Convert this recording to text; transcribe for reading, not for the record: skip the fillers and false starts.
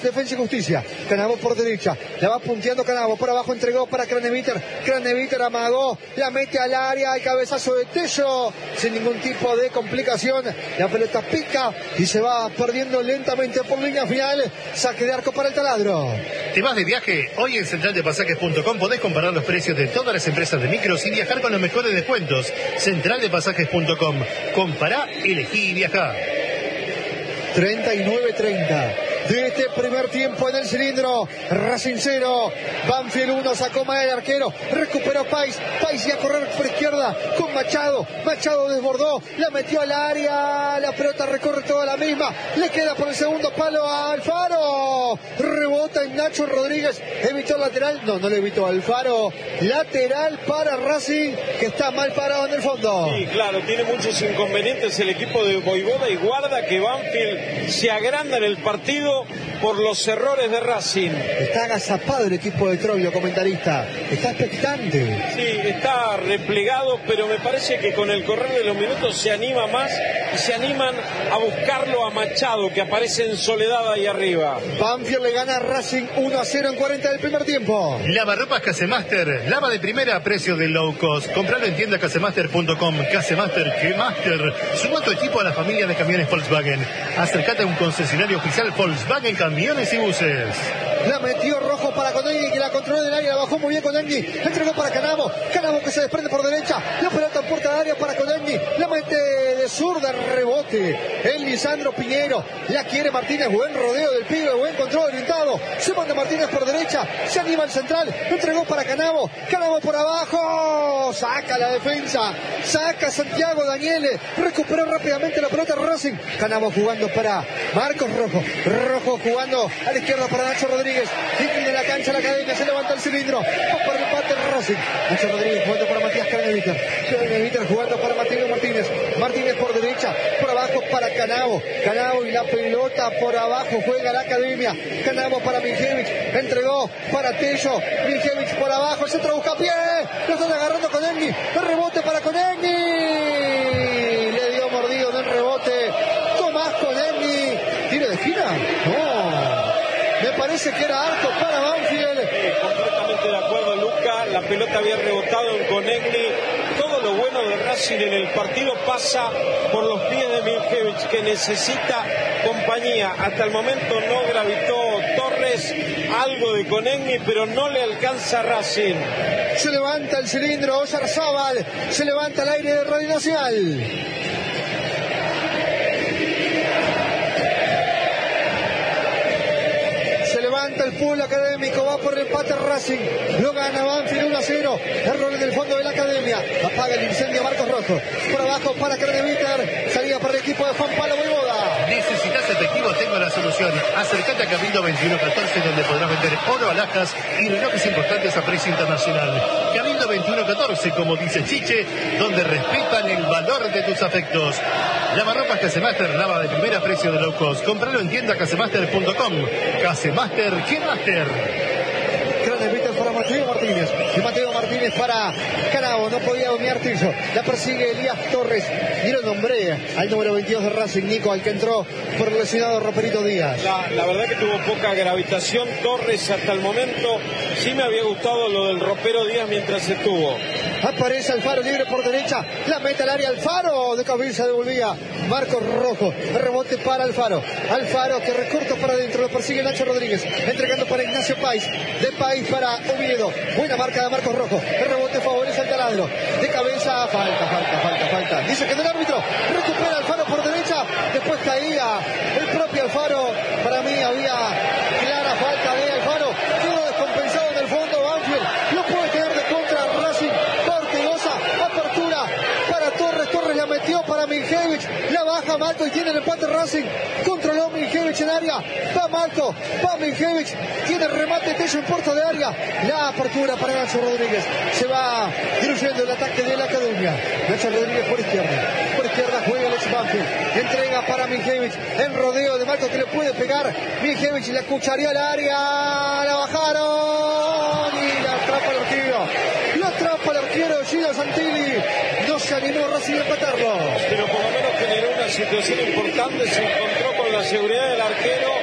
Defensa y Justicia, Canavo por derecha, la va punteando Canavo, por abajo entregó para Craneviter amagó, la mete al área, el cabezazo de Tello, sin ningún tipo de complicación, la pelota pica y se va perdiendo lentamente por línea final, saque de arco para el Taladro. ¿Te vas de viaje? Hoy en centraldepasajes.com podés comparar los precios de todas las empresas de micros y viajar con los mejores descuentos. Centraldepasajes.com, compará, elegí y viajá. 39-30 de este primer tiempo en el cilindro. Racing 0, Banfield 1, sacó mal el arquero, recuperó Pais y a correr por izquierda con Machado desbordó, la metió al área, la pelota recorre toda la misma, le queda por el segundo palo a Alfaro, rebota en Nacho Rodríguez, evitó el lateral, no le evitó Alfaro, lateral para Racing, que está mal parado en el fondo. Sí, claro, tiene muchos inconvenientes el equipo de Voivoda y guarda que Banfield se agranda en el partido por los errores de Racing. Está agazapado el equipo de Troglio, comentarista, está expectante. Sí, está replegado, pero me parece que con el correr de los minutos se anima más y se animan a buscarlo a Machado, que aparece en soledad ahí arriba. Banfield le gana a Racing 1-0 en 40 del primer tiempo. Lavarropas Casemaster, lava de primera a precio de low cost. Compralo en tienda casemaster.com. Casemaster, que master. Suma tu equipo a la familia de camiones Volkswagen. Acércate a un concesionario oficial Volkswagen Camiones y Buses. La metió Rojo para Conegui, que la controló del área, la bajó muy bien Conegui, entregó para Canavo que se desprende por derecha, la pelota en puerta de área para Conegui, la mete de zurda, rebote, el Lisandro Piñero, la quiere Martínez, buen rodeo del pibe, buen control orientado, se manda Martínez por derecha, se anima el central, entregó para Canavo por abajo, saca la defensa, saca Santiago Daniele, recuperó rápidamente la pelota Racing, Canavo jugando para Marcos Rojo jugando a la izquierda para Nacho Rodríguez, inclina la cancha la Academia, se levanta el cilindro, va para el empate Racing, Nacho Rodríguez jugando para Matías Craneviter jugando para Mateo Martínez por derecha, por abajo para Canavo y la pelota por abajo, juega la Academia, Canavo para Miljevich, entregó para Tello, Miljevich por abajo, el centro busca pie, lo están agarrando con Enni, el rebote para Conegui, le dio mordido en el rebote, Tomás Conegui, tiro de esquina, no, me parece que era arco para Banfield. Completamente de acuerdo, Luca, la pelota había rebotado en Conegui. Todo lo bueno de Racing en el partido pasa por los pies de Miljevich, que necesita compañía. Hasta el momento no gravitó Torres, algo de Conegui, pero no le alcanza a Racing. Se levanta el cilindro, Oyarzábal, se levanta el aire de Radio Nacional. El fútbol académico va por el empate Racing, lo gana Banfield 1-0, error en el fondo de la Academia, apaga el incendio Marcos Rojo, por abajo para Craneviter, salida para el equipo de Juan Pablo Voivoda. ¿Necesitas efectivo? Tengo la solución. Acércate a Cabildo 2114, donde podrás vender oro, alhajas y relojes importantes a precio internacional. Cabildo 2114, como dice Chiche, donde respetan el valor de tus afectos. Lavarropas Casemaster, lava de primera a precio de low cost. Compralo en tienda casemaster.com. Casemaster, ¿qué master? Craneviter para Mateo Martínez, y Mateo Martínez para Canavo, no podía dominar Tillo, la persigue Elías Torres, y lo nombré al número 22 de Racing, Nico, al que entró por el lesionado Roperito Díaz. La verdad que tuvo poca gravitación Torres hasta el momento, sí me había gustado lo del Ropero Díaz mientras estuvo. Aparece Alfaro libre por derecha, la mete al área Alfaro, de cabeza devolvía Marcos Rojo, rebote para Alfaro que recorta para adentro, lo persigue Nacho Rodríguez, entregando para Ignacio Pais, de Pais para Oviedo, buena marca de Marcos Rojo, el rebote favorece al Taladro, de cabeza, falta, dice que del árbitro, recupera Alfaro por derecha, después caía el propio Alfaro, para mí había clara falta de Alfaro, quedó descompensado en el fondo Banfield, lo puede tener de contra Racing, apertura para Torres la metió para Miljevich, la baja Marco y tiene el empate Racing, controló Miljevich en área, va Marco, va Miljevich, tiene el remate Tello en puerta de área, la apertura para Nacho Rodríguez, se va diluyendo el ataque de la Academia, Nacho Rodríguez por izquierda juega el ex Banfield, entrega para Miljevich, el rodeo de Marco que le puede pegar, Miljevich la escucharía al área, la bajaron y la atrapa el arquero Gino Santilli, no se animó Racing a empatarlo. Pero por lo menos generó una situación importante, se encontró con la seguridad del arquero